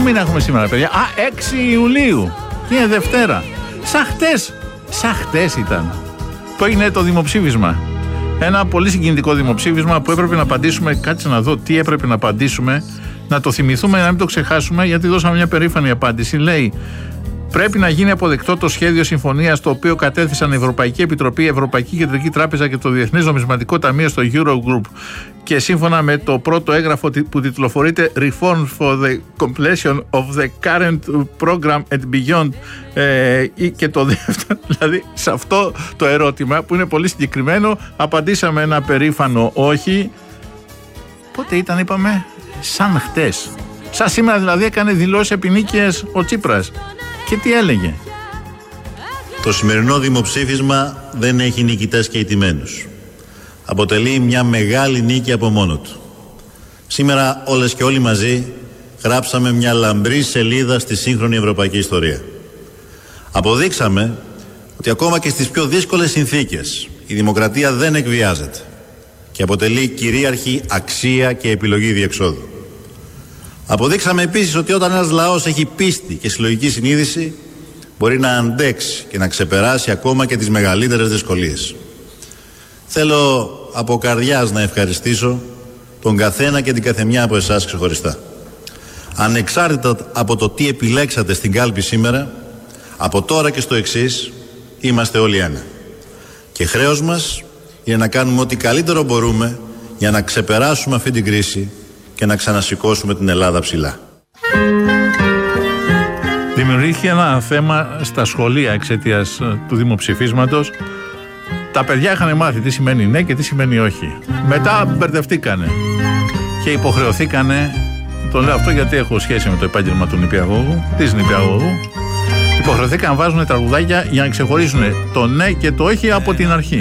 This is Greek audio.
Ποιο μήνα έχουμε σήμερα, παιδιά? 6 Ιουλίου. Είναι Δευτέρα. Σαν χτες ήταν που έγινε το δημοψήφισμα. Ένα πολύ συγκινητικό δημοψήφισμα που έπρεπε να απαντήσουμε. Κάτσε να δω τι έπρεπε να απαντήσουμε. Να το θυμηθούμε, να μην το ξεχάσουμε, γιατί δώσαμε μια περήφανη απάντηση. Λέει: πρέπει να γίνει αποδεκτό το σχέδιο συμφωνίας το οποίο κατέθεσαν η Ευρωπαϊκή Επιτροπή, η Ευρωπαϊκή Κεντρική Τράπεζα και το Διεθνές Νομισματικό Ταμείο στο Eurogroup, και σύμφωνα με το πρώτο έγγραφο που τιτλοφορείται Reforms for the Completion of the Current Program and Beyond, και το δεύτερο, δηλαδή σε αυτό το ερώτημα που είναι πολύ συγκεκριμένο, απαντήσαμε ένα περήφανο όχι. Πότε ήταν, είπαμε? Σαν χτες. Σαν σήμερα δηλαδή έκανε δηλώσεις επινίκειες ο Τσίπρας. Και τι έλεγε? Το σημερινό δημοψήφισμα δεν έχει νικητές και ηττημένους. Αποτελεί μια μεγάλη νίκη από μόνο του. Σήμερα όλες και όλοι μαζί γράψαμε μια λαμπρή σελίδα στη σύγχρονη ευρωπαϊκή ιστορία. Αποδείξαμε ότι ακόμα και στις πιο δύσκολες συνθήκες η δημοκρατία δεν εκβιάζεται και αποτελεί κυρίαρχη αξία και επιλογή διεξόδου. Αποδείξαμε επίσης ότι όταν ένας λαός έχει πίστη και συλλογική συνείδηση, μπορεί να αντέξει και να ξεπεράσει ακόμα και τις μεγαλύτερες δυσκολίες. Θέλω από καρδιάς να ευχαριστήσω τον καθένα και την καθεμιά από εσάς ξεχωριστά. Ανεξάρτητα από το τι επιλέξατε στην κάλπη σήμερα, από τώρα και στο εξής, είμαστε όλοι ένα. Και χρέος μας είναι να κάνουμε ό,τι καλύτερο μπορούμε για να ξεπεράσουμε αυτή την κρίση και να ξανασηκώσουμε την Ελλάδα ψηλά. Δημιουργήθηκε ένα θέμα στα σχολεία εξαιτίας του δημοψηφίσματος. Τα παιδιά είχαν μάθει τι σημαίνει ναι και τι σημαίνει όχι. Μετά μπερδευτήκανε και υποχρεωθήκανε. Το λέω αυτό γιατί έχω σχέση με το επάγγελμα του νηπιαγώγου, της νηπιαγώγου. Υποχρεωθήκαν να βάζουν τραγουδάκια για να ξεχωρίσουν το ναι και το όχι από την αρχή.